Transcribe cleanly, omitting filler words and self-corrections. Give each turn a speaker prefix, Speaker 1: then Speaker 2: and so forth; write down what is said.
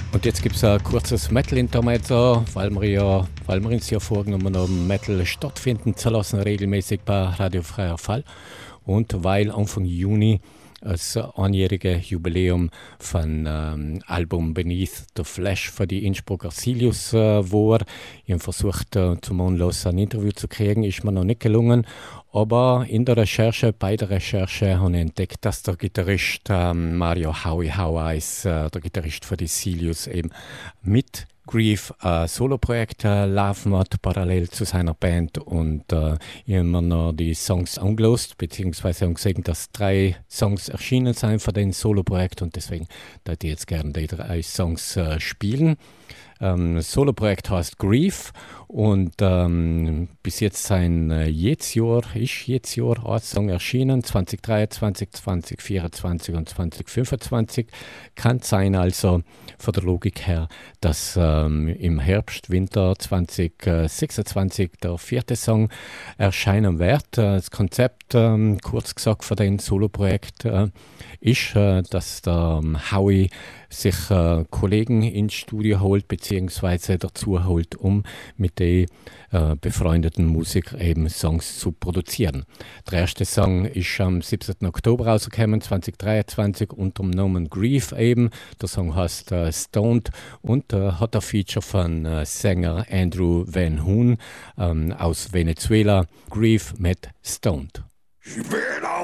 Speaker 1: Und jetzt gibt es ein kurzes Metal-Intermezzo, weil wir uns ja vorgenommen haben, Metal stattfinden zu lassen, regelmäßig bei Radio Freier Fall. Und weil Anfang Juni das einjährige Jubiläum von Album Beneath the Flesh für die Innsbrucker Silius war. Ich habe versucht, zum Anlass ein Interview zu kriegen, ist mir noch nicht gelungen. Aber bei der Recherche habe ich entdeckt, dass der Gitarrist Mario Howie Howeyes, der Gitarrist für die Silius, eben mit Grief ein Soloprojekt laufen hat, parallel zu seiner Band. Und ich habe mir noch die Songs angelost, beziehungsweise haben gesehen, dass 3 Songs erschienen sind für den Soloprojekt. Und deswegen würde ich jetzt gerne die 3 Songs spielen. Das Soloprojekt heißt Grief und bis jetzt sind jedes Jahr ein Song erschienen, 2023, 2024 und 2025. Kann sein also von der Logik her, dass im Herbst, Winter 2026 der 4. Song erscheinen wird. Das Konzept, kurz gesagt, für den Soloprojekt ist, dass der Howie sich Kollegen ins Studio holt, beziehungsweise dazu holt, um mit den befreundeten Musikern eben Songs zu produzieren. Der erste Song ist am 17. Oktober rausgekommen, 2023, unter dem Namen Grief eben. Der Song heißt Stoned und hat ein Feature von Sänger Andrew Van Hoon aus Venezuela. Grief mit Stoned.
Speaker 2: Ich bin